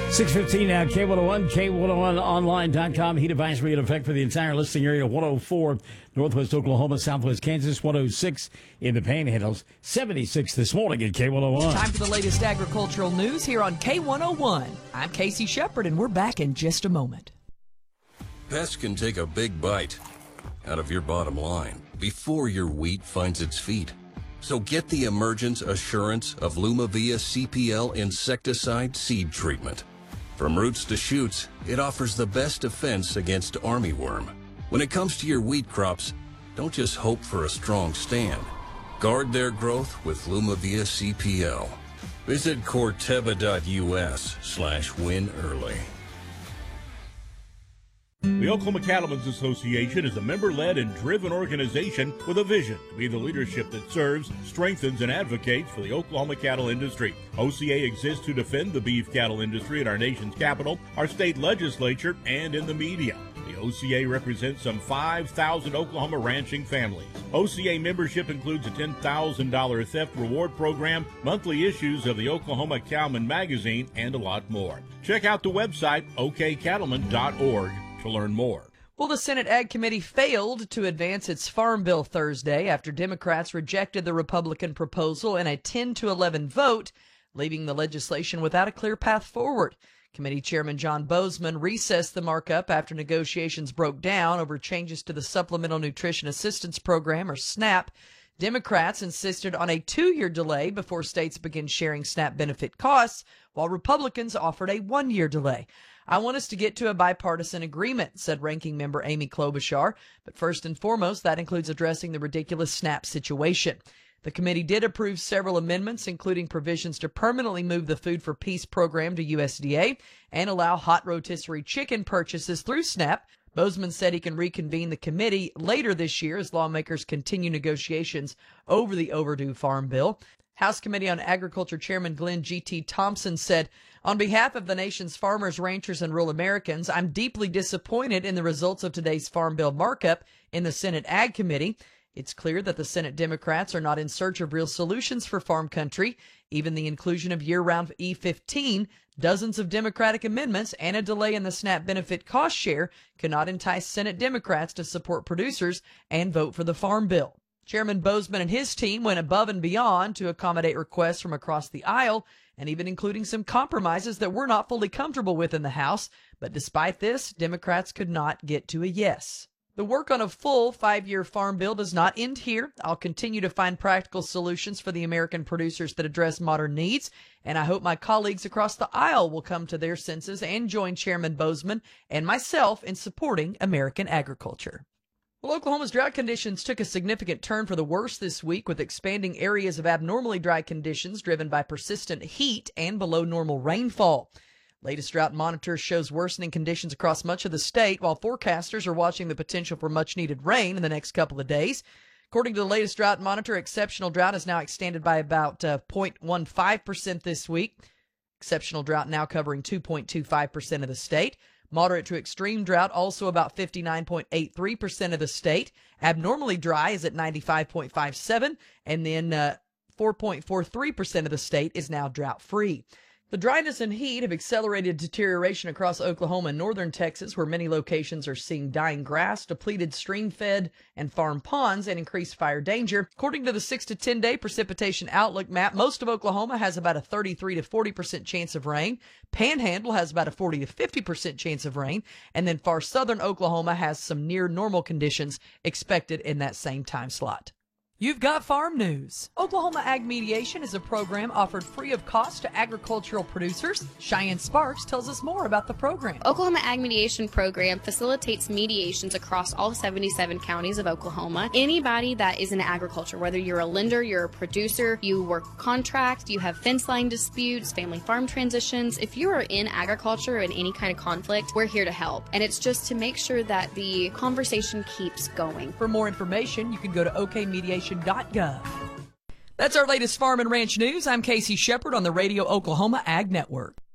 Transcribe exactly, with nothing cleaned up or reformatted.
six fifteen now, K one oh one, K one oh one online dot com. Heat advisory in effect for the entire listing area. one oh four Northwest Oklahoma, Southwest Kansas. one oh six in the Panhandles. seventy-six this morning at K one oh one. Time for the latest agricultural news here on K one oh one. I'm Casey Shepard, and we're back in just a moment. Pests can take a big bite out of your bottom line before your wheat finds its feet. So get the Emergence Assurance of Lumavia C P L insecticide seed treatment. From roots to shoots, it offers the best defense against armyworm. When it comes to your wheat crops, don't just hope for a strong stand. Guard their growth with Lumavia C P L. Visit corteva.us slash win early. The Oklahoma Cattlemen's Association is a member-led and driven organization with a vision to be the leadership that serves, strengthens, and advocates for the Oklahoma cattle industry. O C A exists to defend the beef cattle industry in our nation's capital, our state legislature, and in the media. The O C A represents some five thousand Oklahoma ranching families. O C A membership includes a ten thousand dollars theft reward program, monthly issues of the Oklahoma Cowman magazine, and a lot more. Check out the website, o k cattlemen dot org. to learn more. Well, the Senate Ag Committee failed to advance its Farm Bill Thursday after Democrats rejected the Republican proposal in a ten to eleven vote, leaving the legislation without a clear path forward. Committee Chairman John Bozeman recessed the markup after negotiations broke down over changes to the Supplemental Nutrition Assistance Program, or SNAP. Democrats insisted on a two-year delay before states begin sharing SNAP benefit costs, while Republicans offered a one-year delay. I want us to get to a bipartisan agreement, said Ranking Member Amy Klobuchar, but first and foremost, that includes addressing the ridiculous SNAP situation. The committee did approve several amendments, including provisions to permanently move the Food for Peace program to U S D A and allow hot rotisserie chicken purchases through SNAP. Bozeman said he can reconvene the committee later this year as lawmakers continue negotiations over the overdue farm bill. House Committee on Agriculture Chairman Glenn G T. Thompson said, on behalf of the nation's farmers, ranchers, and rural Americans, I'm deeply disappointed in the results of today's Farm Bill markup in the Senate Ag Committee. It's clear that the Senate Democrats are not in search of real solutions for farm country. Even the inclusion of year-round E fifteen, dozens of Democratic amendments, and a delay in the SNAP benefit cost share cannot entice Senate Democrats to support producers and vote for the Farm Bill. Chairman Bozeman and his team went above and beyond to accommodate requests from across the aisle, and even including some compromises that we're not fully comfortable with in the House. But despite this, Democrats could not get to a yes. The work on a full five-year farm bill does not end here. I'll continue to find practical solutions for the American producers that address modern needs, and I hope my colleagues across the aisle will come to their senses and join Chairman Bozeman and myself in supporting American agriculture. Well, Oklahoma's drought conditions took a significant turn for the worse this week, with expanding areas of abnormally dry conditions driven by persistent heat and below normal rainfall. Latest drought monitor shows worsening conditions across much of the state, while forecasters are watching the potential for much-needed rain in the next couple of days. According to the latest drought monitor, exceptional drought is now extended by about uh, zero point one five percent this week. Exceptional drought now covering two point two five percent of the state. Moderate to extreme drought also about fifty-nine point eight three percent of the state. Abnormally dry is at ninety-five point five seven, and then uh, four point four three percent of the state is now drought-free. The dryness and heat have accelerated deterioration across Oklahoma and northern Texas, where many locations are seeing dying grass, depleted stream-fed and farm ponds, and increased fire danger. According to the six to ten day precipitation outlook map, most of Oklahoma has about a thirty-three to forty percent chance of rain. Panhandle has about a forty to fifty percent chance of rain. And then far southern Oklahoma has some near normal conditions expected in that same time slot. You've got farm news. Oklahoma Ag Mediation is a program offered free of cost to agricultural producers. Cheyenne Sparks tells us more about the program. Oklahoma Ag Mediation Program facilitates mediations across all seventy-seven counties of Oklahoma. Anybody that is in agriculture, whether you're a lender, you're a producer, you work contract, you have fence line disputes, family farm transitions, if you are in agriculture in any kind of conflict, we're here to help. And it's just to make sure that the conversation keeps going. For more information, you can go to o k mediation dot gov. That's our latest farm and ranch news. I'm Casey Shepard on the Radio Oklahoma Ag Network.